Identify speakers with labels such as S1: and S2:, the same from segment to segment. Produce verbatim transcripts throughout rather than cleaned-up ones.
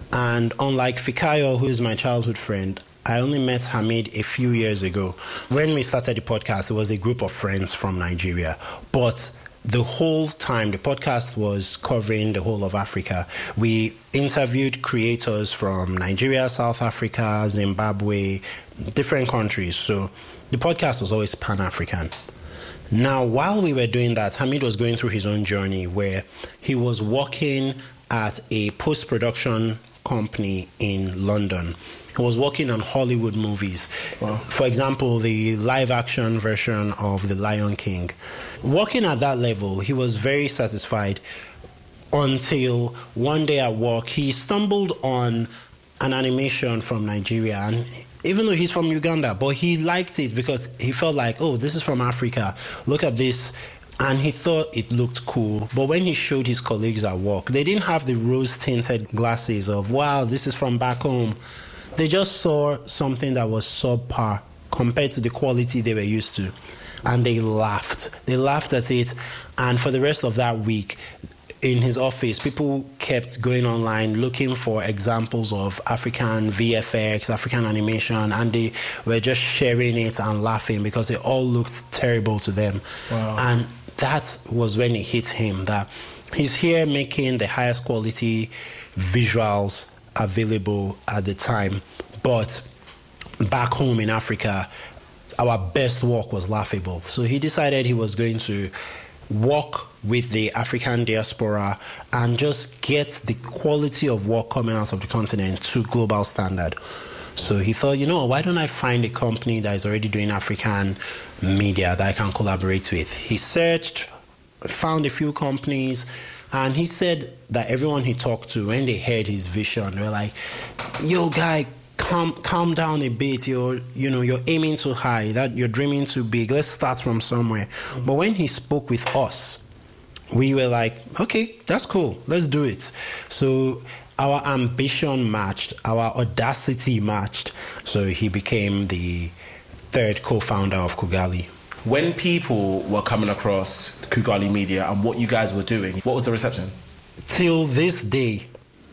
S1: And unlike Fikayo, who is my childhood friend, I only met Hamid a few years ago. When we started the podcast, it was a group of friends from Nigeria. But the whole time, the podcast was covering the whole of Africa. We interviewed creators from Nigeria, South Africa, Zimbabwe, different countries. So the podcast was always Pan-African. Now, while we were doing that, Hamid was going through his own journey where he was working at a post-production company in London. He was working on Hollywood movies. Wow. For example, the live-action version of The Lion King. Working at that level, he was very satisfied until one day at work, he stumbled on an animation from Nigeria. And even though he's from Uganda, but he liked it because he felt like, oh, this is from Africa. Look at this. And he thought it looked cool. But when he showed his colleagues at work, they didn't have the rose-tinted glasses of, wow, this is from back home. They just saw something that was subpar compared to the quality they were used to. And they laughed. They laughed at it. And for the rest of that week, in his office, people kept going online looking for examples of African V F X, African animation, and they were just sharing it and laughing because it all looked terrible to them. Wow. And that was when it hit him that he's here making the highest quality visuals available at the time, but back home in Africa, our best work was laughable. So he decided he was going to work with the African diaspora and just get the quality of work coming out of the continent to global standard. So he thought, you know, why don't I find a company that is already doing African media that I can collaborate with? He searched, found a few companies, and he said that everyone he talked to, when they heard his vision, they were like, yo, guy, calm, calm down a bit. You're, you know, you're aiming too high, that you're dreaming too big. Let's start from somewhere. Mm-hmm. But when he spoke with us, we were like, okay, that's cool. Let's do it. So our ambition matched, our audacity matched. So he became the third co-founder of Kugali.
S2: When people were coming across Kugali Media and what you guys were doing, what was the reception?
S1: Till this day,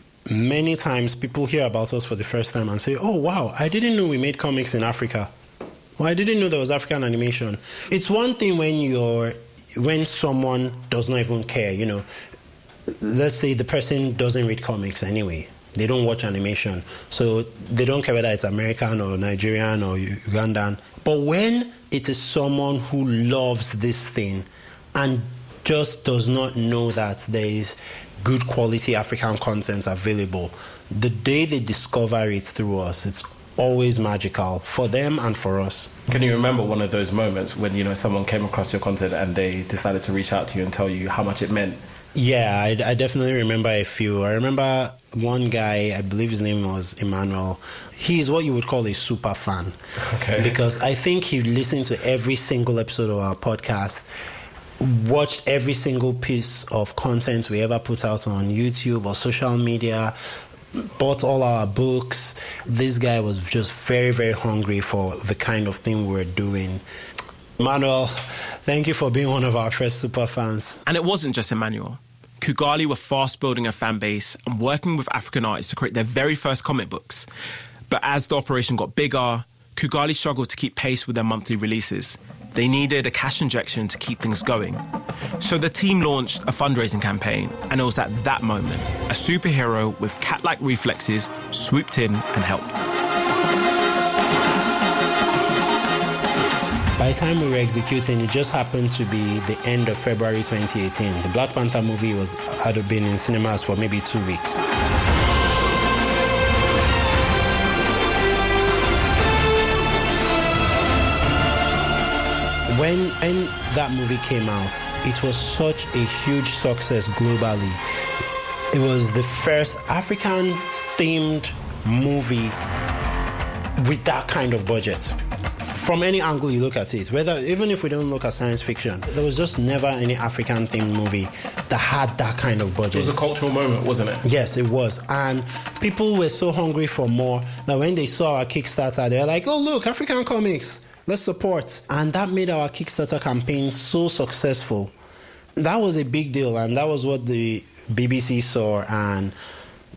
S1: many times people hear about us for the first time and say, oh, wow, I didn't know we made comics in Africa. Well, I didn't know there was African animation. It's one thing when you're, when someone does not even care, you know. Let's say the person doesn't read comics anyway. They don't watch animation. So they don't care whether it's American or Nigerian or Ugandan. But when it is someone who loves this thing and just does not know that there is good quality African content available, the day they discover it through us, it's always magical for them and for us.
S2: Can you remember one of those moments when, you know, someone came across your content and they decided to reach out to you and tell you how much it meant?
S1: Yeah, I, I definitely remember a few. I remember one guy, I believe his name was Emmanuel. He's what you would call a super fan.
S2: Okay.
S1: Because I think he listened to every single episode of our podcast, watched every single piece of content we ever put out on YouTube or social media, bought all our books. This guy was just very, very hungry for the kind of thing we were doing. Emmanuel, thank you for being one of our first super fans.
S3: And it wasn't just Emmanuel. Kugali were fast building a fan base and working with African artists to create their very first comic books. But as the operation got bigger, Kugali struggled to keep pace with their monthly releases. They needed a cash injection to keep things going. So the team launched a fundraising campaign, and it was at that moment a superhero with cat-like reflexes swooped in and helped.
S1: By the time we were executing, it just happened to be the end of February twenty eighteen. The Black Panther movie was had been in cinemas for maybe two weeks. When, when that movie came out, it was such a huge success globally. It was the first African-themed movie with that kind of budget. From any angle you look at it, whether even if we don't look at science fiction, there was just never any African-themed movie that had that kind of budget.
S2: It was a cultural moment, wasn't it?
S1: Yes, it was. And people were so hungry for more that when they saw our Kickstarter, they were like, oh, look, African comics, let's support. And that made our Kickstarter campaign so successful. That was a big deal, and that was what the B B C saw, and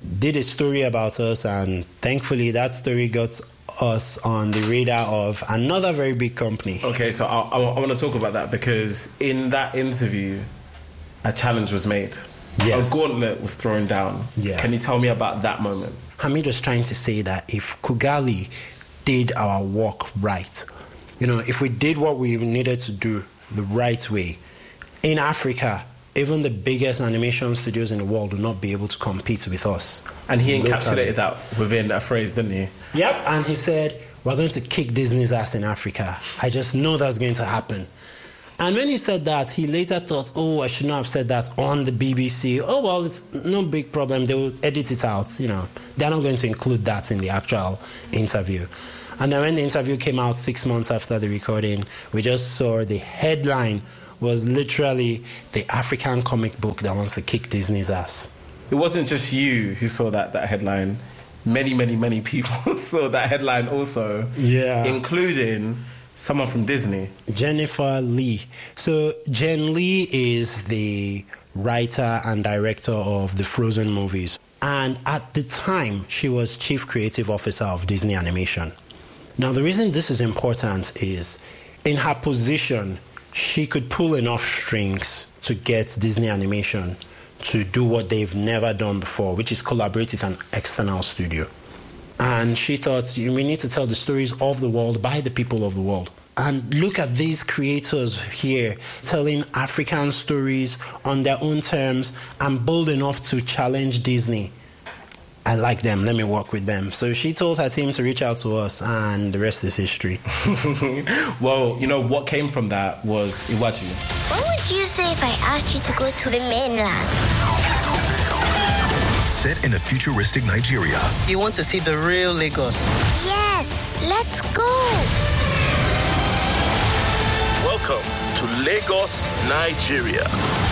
S1: did a story about us, and thankfully that story got us on the radar of another very big company.
S2: Okay, so I, I, I want to talk about that, because in that interview, a challenge was made.
S1: Yes.
S2: A gauntlet was thrown down.
S1: Yeah.
S2: Can you tell me about that moment?
S1: Hamid was trying to say that if Kugali did our work right, you know, if we did what we needed to do the right way, in Africa, even the biggest animation studios in the world will not be able to compete with us.
S2: And he
S1: Locally.
S2: encapsulated that within a phrase, didn't he?
S1: Yep, and he said, we're going to kick Disney's ass in Africa. I just know that's going to happen. And when he said that, he later thought, oh, I should not have said that on the B B C. Oh, well, it's no big problem. They will edit it out, you know. They're not going to include that in the actual interview. And then when the interview came out six months after the recording, we just saw the headline was literally the African comic book that wants to kick Disney's ass.
S2: It wasn't just you who saw that, that headline. Many, many, many people saw that headline also.
S1: Yeah.
S2: Including someone from Disney.
S1: Jennifer Lee. So Jen Lee is the writer and director of the Frozen movies. And at the time, she was chief creative officer of Disney Animation. Now, the reason this is important is in her position, she could pull enough strings to get Disney Animation to do what they've never done before, which is collaborate with an external studio. And she thought, we need to tell the stories of the world by the people of the world. And look at these creators here telling African stories on their own terms and bold enough to challenge Disney. I like them, let me work with them. So she told her team to reach out to us, and the rest is history.
S2: Well, you know, what came from that was Iwaju.
S4: What would you say if I asked you to go to the mainland?
S5: Set in a futuristic Nigeria.
S6: You want to see the real Lagos?
S4: Yes, let's go.
S7: Welcome to Lagos, Nigeria.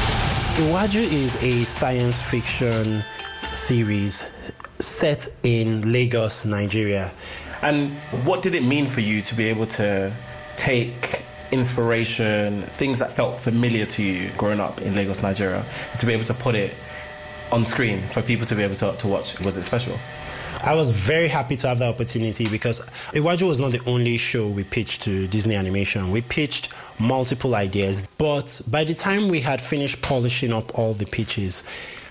S1: Iwaju is a science fiction series set in Lagos, Nigeria.
S2: And what did it mean for you to be able to take inspiration, things that felt familiar to you growing up in Lagos, Nigeria, to be able to put it on screen for people to be able to, to watch? Was it special?
S1: I was very happy to have that opportunity because Iwaju was not the only show we pitched to Disney Animation. We pitched multiple ideas, but by the time we had finished polishing up all the pitches,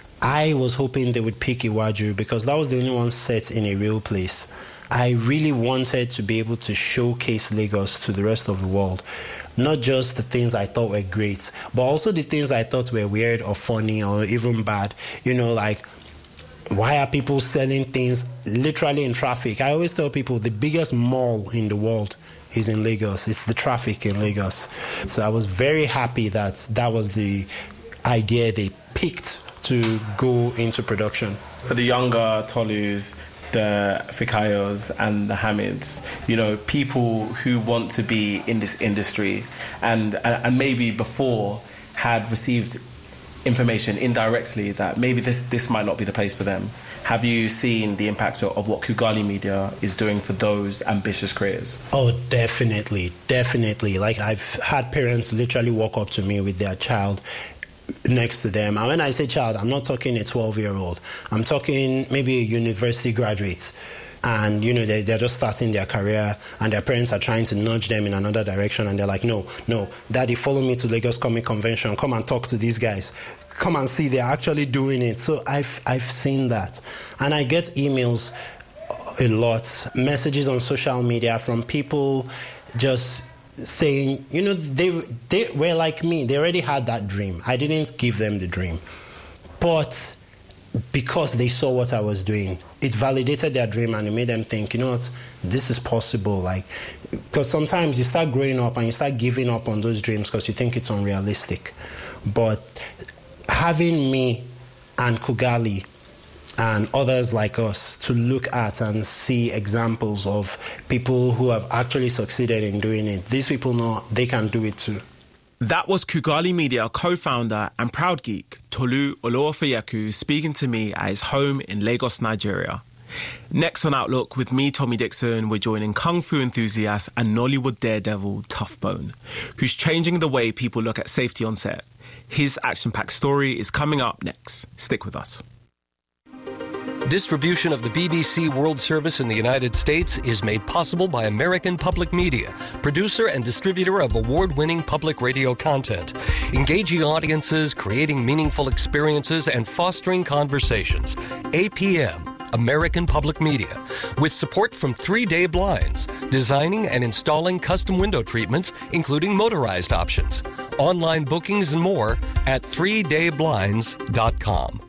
S1: I was hoping they would pick Iwaju because that was the only one set in a real place. I really wanted to be able to showcase Lagos to the rest of the world. Not just the things I thought were great, but also the things I thought were weird or funny or even bad. You know, like, why are people selling things literally in traffic? I always tell people the biggest mall in the world is in Lagos. It's the traffic in Lagos. So I was very happy that that was the idea they picked to go into production.
S2: For the younger Tolus, the Fikayos and the Hamids, you know, people who want to be in this industry and and maybe before had received information indirectly that maybe this, this might not be the place for them. Have you seen the impact of, of what Kugali Media is doing for those ambitious creators?
S1: Oh, definitely, definitely. Like, I've had parents literally walk up to me with their child next to them. And when I say child, I'm not talking a twelve-year-old. I'm talking maybe a university graduate. And, you know, they, they're just starting their career and their parents are trying to nudge them in another direction. And they're like, no, no, Daddy, follow me to Lagos Comic Convention. Come and talk to these guys. Come and see, they're actually doing it. So I've, I've seen that. And I get emails a lot, messages on social media from people just saying, you know, they they were like me. They already had that dream. I didn't give them the dream. But because they saw what I was doing, it validated their dream and it made them think, you know what, this is possible. Like, because sometimes you start growing up and you start giving up on those dreams because you think it's unrealistic. But having me and Kugali and others like us to look at and see examples of people who have actually succeeded in doing it, these people know they can do it too.
S3: That was Kugali Media co-founder and proud geek Tolu Olowofayeku speaking to me at his home in Lagos, Nigeria. Next on Outlook, with me, Tommy Dixon, we're joining Kung Fu enthusiast and Nollywood daredevil Tough Bone, who's changing the way people look at safety on set. His action-packed story is coming up next. Stick with us.
S8: Distribution of the B B C World Service in the United States is made possible by American Public Media, producer and distributor of award-winning public radio content, engaging audiences, creating meaningful experiences, and fostering conversations. A P M, American Public Media, with support from Three Day Blinds, designing and installing custom window treatments, including motorized options. Online bookings and more at three day blinds dot com.